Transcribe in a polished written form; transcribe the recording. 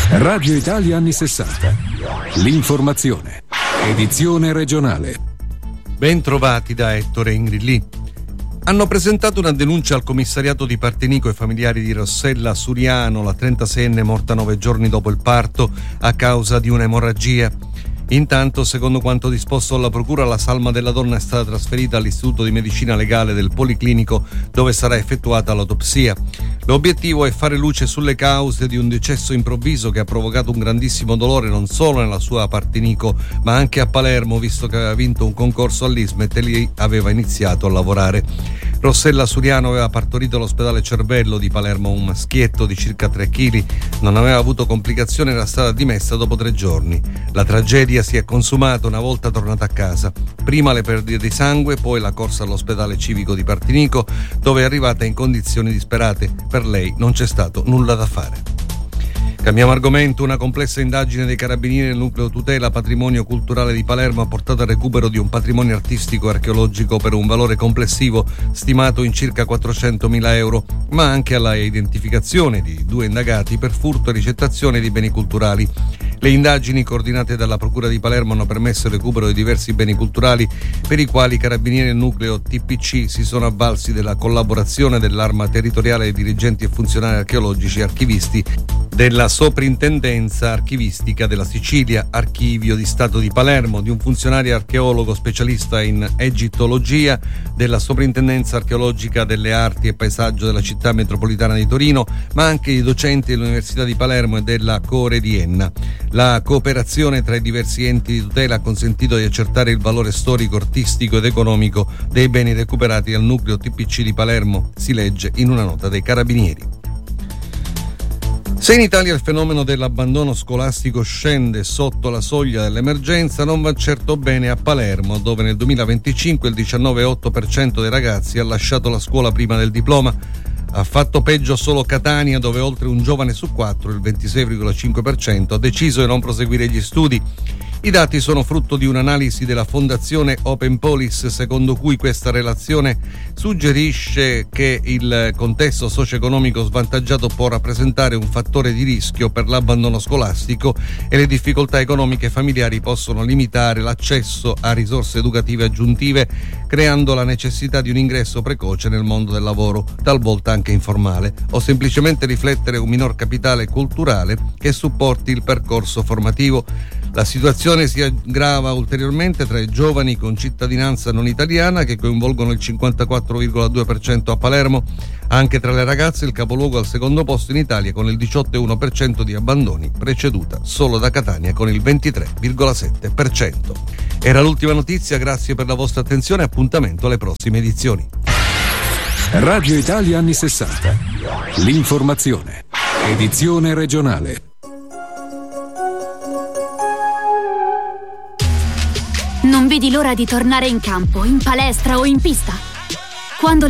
Radio Italia anni 60. L'informazione. Edizione regionale. Ben trovati da Ettore Ingrilli. Hanno presentato una denuncia al commissariato di Partinico i familiari di Rossella Suriano, la 36enne morta 9 giorni dopo il parto a causa di un'emorragia. Intanto, secondo quanto disposto dalla procura, la salma della donna è stata trasferita all'Istituto di Medicina Legale del Policlinico, dove sarà effettuata l'autopsia. L'obiettivo è fare luce sulle cause di un decesso improvviso che ha provocato un grandissimo dolore non solo nella sua Partinico, ma anche a Palermo, visto che aveva vinto un concorso all'Ismet e lì aveva iniziato a lavorare. Rossella Suriano aveva partorito all'ospedale Cervello di Palermo un maschietto di circa 3 kg, non aveva avuto complicazioni e era stata dimessa dopo 3 giorni. La tragedia si è consumata una volta tornata a casa. Prima le perdite di sangue, poi la corsa all'ospedale civico di Partinico, dove è arrivata in condizioni disperate. Per lei non c'è stato nulla da fare. Cambiamo argomento. Una complessa indagine dei carabinieri del nucleo tutela patrimonio culturale di Palermo ha portato al recupero di un patrimonio artistico e archeologico per un valore complessivo stimato in circa 400.000 euro, ma anche alla identificazione di 2 indagati per furto e ricettazione di beni culturali. Le indagini coordinate dalla Procura di Palermo hanno permesso il recupero di diversi beni culturali per i quali i carabinieri del nucleo TPC si sono avvalsi della collaborazione dell'arma territoriale dei dirigenti e funzionari archeologici e archivisti della Soprintendenza Archivistica della Sicilia, Archivio di Stato di Palermo, di un funzionario archeologo specialista in egittologia della Soprintendenza Archeologica delle Arti e Paesaggio della Città Metropolitana di Torino, ma anche di docenti dell'Università di Palermo e della Core di Enna. La cooperazione tra i diversi enti di tutela ha consentito di accertare il valore storico, artistico ed economico dei beni recuperati dal nucleo TPC di Palermo, si legge in una nota dei carabinieri. Se in Italia il fenomeno dell'abbandono scolastico scende sotto la soglia dell'emergenza, non va certo bene a Palermo, dove nel 2025 il 19,8% dei ragazzi ha lasciato la scuola prima del diploma. Ha fatto peggio solo Catania, dove oltre un giovane su 4, il 26,5%, ha deciso di non proseguire gli studi. I dati sono frutto di un'analisi della Fondazione Open Police, secondo cui questa relazione suggerisce che il contesto socio-economico svantaggiato può rappresentare un fattore di rischio per l'abbandono scolastico e le difficoltà economiche familiari possono limitare l'accesso a risorse educative aggiuntive, creando la necessità di un ingresso precoce nel mondo del lavoro, talvolta anche informale, o semplicemente riflettere un minor capitale culturale che supporti il percorso formativo. La situazione si aggrava ulteriormente tra i giovani con cittadinanza non italiana, che coinvolgono il 54,2% a Palermo. Anche tra le ragazze il capoluogo al secondo posto in Italia con il 18,1% di abbandoni, preceduta solo da Catania con il 23,7%. Era l'ultima notizia, grazie per la vostra attenzione e appuntamento alle prossime edizioni. Radio Italia anni 60. L'informazione. Edizione regionale. Non vedi l'ora di tornare in campo, in palestra o in pista? Quando